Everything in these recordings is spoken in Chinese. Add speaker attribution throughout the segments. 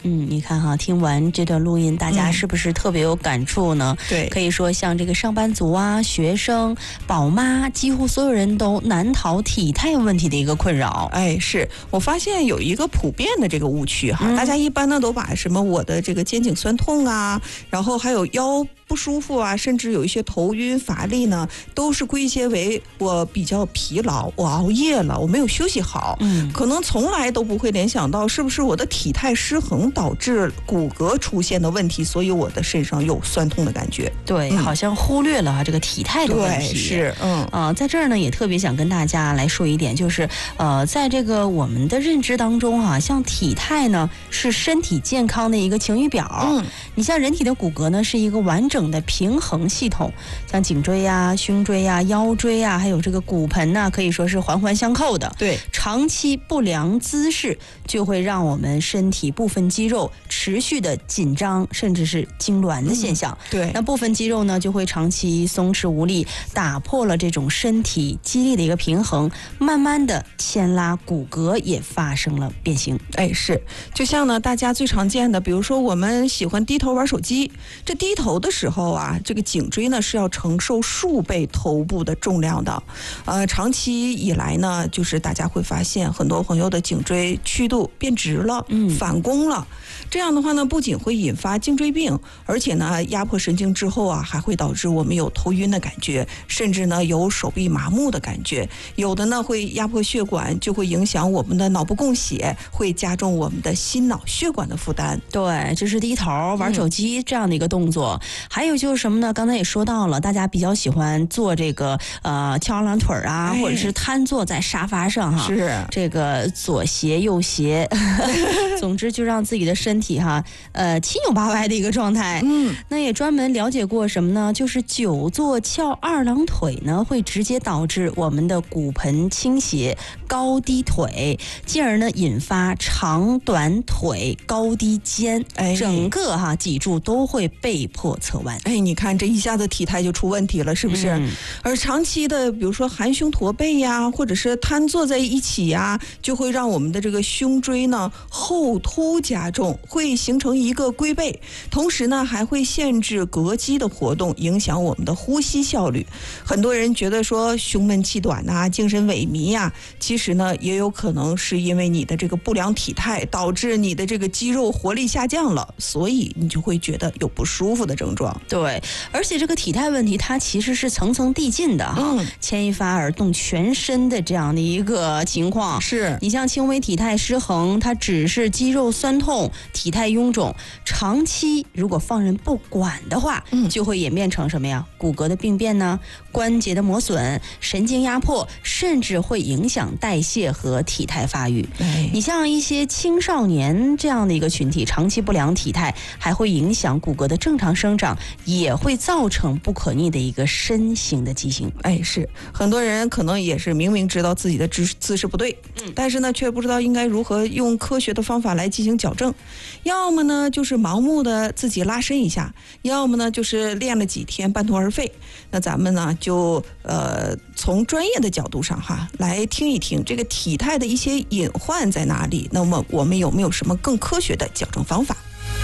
Speaker 1: 你看哈，听完这段录音，大家是不是特别有感触呢？
Speaker 2: 对，
Speaker 1: 可以说像这个上班族啊、学生、宝妈，几乎所有人都难逃体态问题的一个困扰。
Speaker 2: 是我发现有一个普遍的这个误区哈，大家一般呢都把什么我的这个肩颈酸痛啊，然后还有腰不舒服啊，甚至有一些头晕乏力呢，都是归结为我比较疲劳，我熬夜了，我没有休息好。可能从来都不会联想到是不是我的体态失衡导致骨骼出现的问题，所以我的身上有酸痛的感觉。
Speaker 1: 对，好像忽略了这个体态的问题。
Speaker 2: 对，是，
Speaker 1: 在这儿呢，也特别想跟大家来说一点，就是在这个我们的认知当中哈，像体态呢是身体健康的一个晴雨表。你像人体的骨骼呢是一个完整的平衡系统，像颈椎呀、胸椎呀、腰椎呀，还有这个骨盆呢，可以说是环环相扣的。
Speaker 2: 对，
Speaker 1: 长期不良姿势就会让我们身体部分肌肉持续的紧张，甚至是痉挛的现象。
Speaker 2: 对，
Speaker 1: 那部分肌肉呢就会长期松弛无力，打破了这种身体肌力的一个平衡，慢慢的牵拉骨骼也发生了变形。
Speaker 2: 是，就像呢大家最常见的，比如说我们喜欢低头玩手机，这低头的时候啊，这个颈椎呢是要承受数倍头部的重量的。长期以来呢，就是大家会发现很多朋友的颈椎曲度变直了，反弓了。这样的话呢，不仅会引发颈椎病，而且呢压迫神经之后啊，还会导致我们有头晕的感觉，甚至呢有手臂麻木的感觉。有的呢会压迫血管，就会影响我们的脑部供血，会加重我们的心脑血管的负担。
Speaker 1: 对，这是低头玩手机这样的一个动作。还有就是什么呢？刚才也说到了，大家比较喜欢做这个翘二郎腿啊，或者是瘫坐在沙发上哈。
Speaker 2: 是
Speaker 1: 这个左斜右斜，总之就让自己的身体哈七扭八歪的一个状态。那也专门了解过什么呢？就是久坐翘二郎腿呢，会直接导致我们的骨盆倾斜、高低腿，进而呢引发长短腿、高低肩，整个脊柱都会被迫侧弯。
Speaker 2: 你看这一下子体态就出问题了，是不是？而长期的比如说含胸驼背呀，或者是瘫坐在一起呀，就会让我们的这个胸椎呢后凸加重，会形成一个龟背，同时呢还会限制膈肌的活动，影响我们的呼吸效率。很多人觉得说胸闷气短啊，精神萎靡呀，其实呢也有可能是因为你的这个不良体态导致你的这个肌肉活力下降了，所以你就会觉得有不舒服的症状。
Speaker 1: 对，而且这个体态问题它其实是层层递进的哈，牵一发而动全身的这样的一个情况。
Speaker 2: 是
Speaker 1: 你像轻微体态失衡，它只是肌肉酸痛、体态臃肿，长期如果放任不管的话，就会演变成什么呀？骨骼的病变呢，关节的磨损、神经压迫，甚至会影响代谢和体态发育。你像一些青少年这样的一个群体，长期不良体态还会影响骨骼的正常生长，也会造成不可逆的一个身形的畸形。
Speaker 2: 是很多人可能也是明明知道自己的姿势不对，但是呢却不知道应该如何用科学的方法来进行矫正，要么呢就是盲目的自己拉伸一下，要么呢就是练了几天半途而废。那咱们呢就从专业的角度上哈来听一听这个体态的一些隐患在哪里，那么我们有没有什么更科学的矫正方法？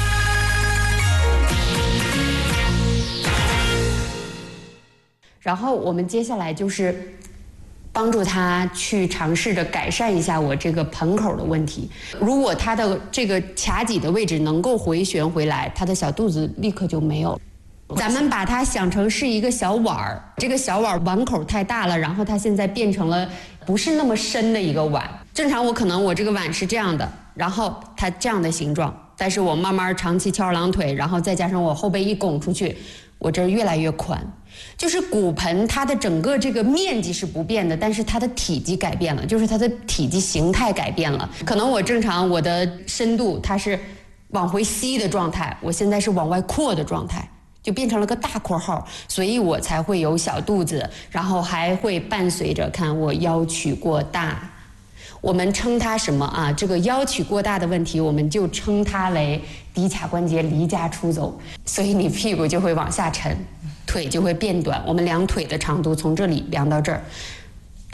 Speaker 3: 然后我们接下来就是帮助他去尝试着改善一下我这个盆口的问题。如果他的这个髂脊的位置能够回旋回来，他的小肚子立刻就没有了。咱们把它想成是一个小碗儿，这个小碗碗口太大了，然后它现在变成了不是那么深的一个碗。正常我这个碗是这样的，然后它这样的形状，但是我慢慢长期翘二郎腿，然后再加上我后背一拱出去，我这越来越宽。就是骨盆它的整个这个面积是不变的，但是它的体积改变了，就是它的体积形态改变了。可能我正常我的深度它是往回吸的状态，我现在是往外扩的状态，就变成了个大括号，所以我才会有小肚子，然后还会伴随着看我腰曲过大。我们称它什么啊？这个腰曲过大的问题，我们就称它为骶髂关节离家出走，所以你屁股就会往下沉，腿就会变短。我们量腿的长度从这里量到这儿，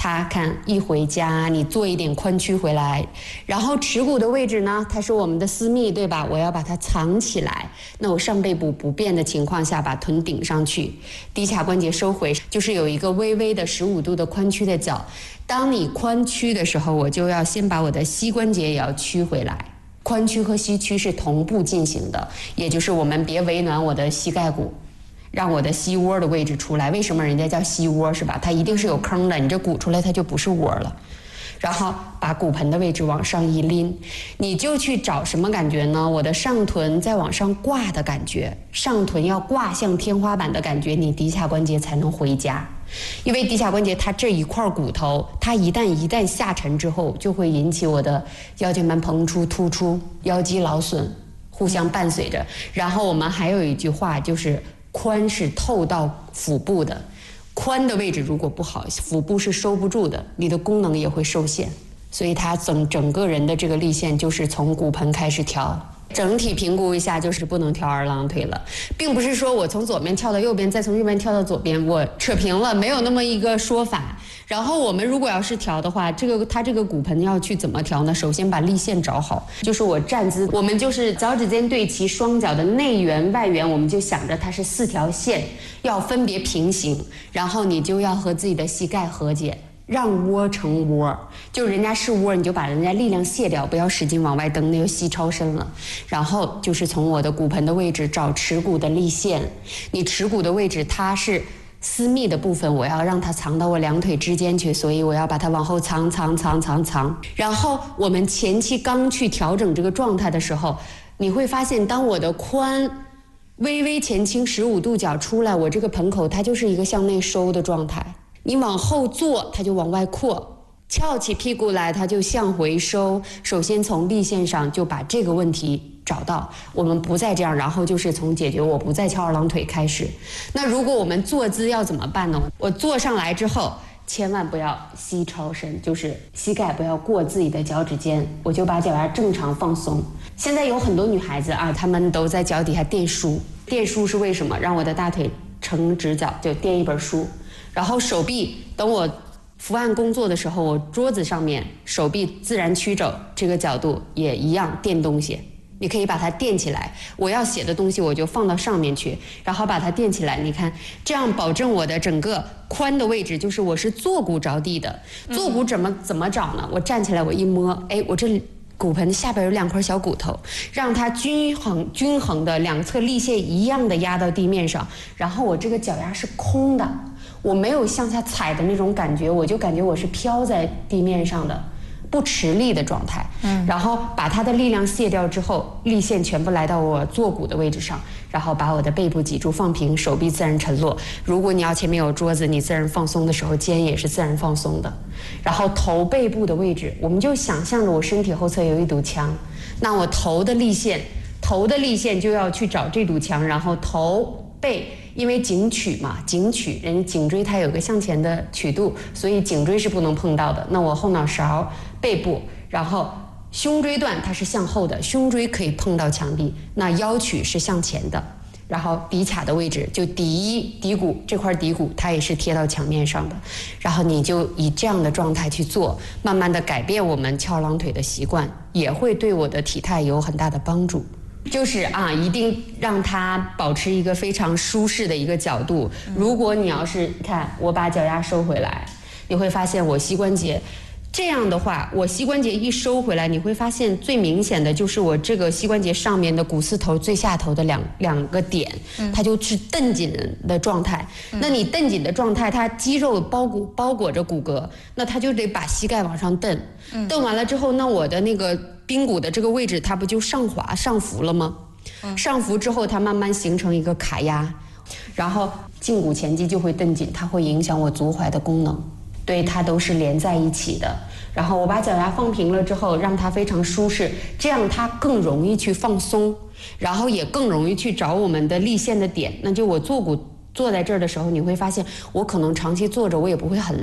Speaker 3: 他看一回家，你做一点髋屈回来，然后耻骨的位置呢，它是我们的私密，对吧？我要把它藏起来。那我上背部不变的情况下，把臀顶上去，骶髂关节收回，就是有一个微微的15度的髋屈的角。当你髋屈的时候，我就要先把我的膝关节也要屈回来。髋屈和膝屈是同步进行的，也就是我们别为难我的膝盖骨。让我的膝窝的位置出来，为什么人家叫膝窝是吧？它一定是有坑的，你这鼓出来它就不是窝了。然后把骨盆的位置往上一拎，你就去找什么感觉呢？我的上臀在往上挂的感觉，上臀要挂向天花板的感觉，你骶髂关节才能回家。因为骶髂关节它这一块骨头，它一旦下沉之后，就会引起我的腰间盘膨出、突出、腰肌劳损，互相伴随着。然后我们还有一句话就是。髋是透到腹部的，髋的位置如果不好，腹部是收不住的，你的功能也会受限。所以它整个人的这个立线就是从骨盆开始调。整体评估一下，就是不能跳二郎腿了，并不是说我从左边跳到右边，再从右边跳到左边，我扯平了，没有那么一个说法。然后我们如果要是调的话，它这个骨盆要去怎么调呢？首先把立线找好，就是我站姿，我们就是脚趾尖对齐，双脚的内缘外缘，我们就想着它是4条线，要分别平行，然后你就要和自己的膝盖和解。让窝成窝，就人家是窝，你就把人家力量卸掉，不要使劲往外蹬，那就膝超伸了。然后就是从我的骨盆的位置找耻骨的立线，你耻骨的位置它是私密的部分，我要让它藏到我两腿之间去，所以我要把它往后藏。然后我们前期刚去调整这个状态的时候，你会发现当我的髋微微前倾15度角出来，我这个盆口它就是一个向内收的状态。你往后坐，它就往外扩；翘起屁股来，它就向回收。首先从立线上就把这个问题找到，我们不再这样，然后就是从解决我不再翘二郎腿开始。那如果我们坐姿要怎么办呢？我坐上来之后，千万不要膝超伸，就是膝盖不要过自己的脚趾尖，我就把脚丫正常放松。现在有很多女孩子啊，她们都在脚底下垫书，垫书是为什么？让我的大腿呈直角，就垫一本书。然后手臂，等我伏案工作的时候，我桌子上面手臂自然曲肘，这个角度也一样垫东西，你可以把它垫起来。我要写的东西我就放到上面去，然后把它垫起来。你看，这样保证我的整个髋的位置，就是我是坐骨着地的。坐骨怎么找呢？我站起来，我一摸，哎，我这骨盆下边有2块小骨头，让它均衡的两侧立线一样的压到地面上，然后我这个脚丫是空的。我没有向下踩的那种感觉，我就感觉我是飘在地面上的，不持力的状态。然后把它的力量卸掉之后，立线全部来到我坐骨的位置上，然后把我的背部脊柱放平，手臂自然沉落。如果你要前面有桌子，你自然放松的时候，肩也是自然放松的。然后头背部的位置，我们就想象着我身体后侧有一堵墙，那我头的立线就要去找这堵墙，然后头背。因为颈曲嘛，人颈椎它有个向前的曲度，所以颈椎是不能碰到的。那我后脑勺、背部，然后胸椎段它是向后的，胸椎可以碰到墙壁。那腰曲是向前的，然后骶髂的位置就骶骨这块骶骨它也是贴到墙面上的。然后你就以这样的状态去做，慢慢的改变我们翘二郎腿的习惯，也会对我的体态有很大的帮助。就是啊，一定让它保持一个非常舒适的一个角度。如果你要是看我把脚丫收回来，你会发现我膝关节这样的话，我膝关节一收回来，你会发现最明显的就是我这个膝关节上面的股四头最下头的两个点，它就是蹬紧的状态。那你蹬紧的状态，它肌肉包裹着骨骼，那它就得把膝盖往上蹬。蹬完了之后，那我的那个髌骨的这个位置，它不就上浮了吗？上浮之后，它慢慢形成一个卡压，然后胫骨前肌就会蹬紧，它会影响我足踝的功能。对，它都是连在一起的。然后我把脚丫放平了之后，让它非常舒适，这样它更容易去放松，然后也更容易去找我们的立线的点。那就我坐骨坐在这儿的时候，你会发现我可能长期坐着我也不会很累。